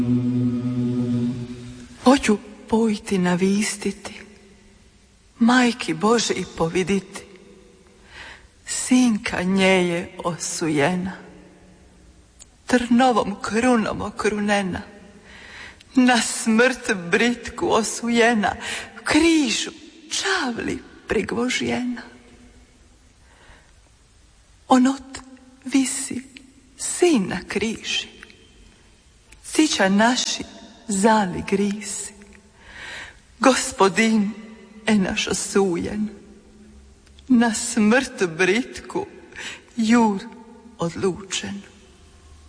Hoću pojti navistiti, majki Bože i poviditi, sinka nje je osujena, trnovom krunom okrunena, na smrt britku osujena, križu čavli prigvožjena. Onot visi sin na križi, cića naši zali grisi, gospodin je naš osujen, na smrt britku jur odlučen.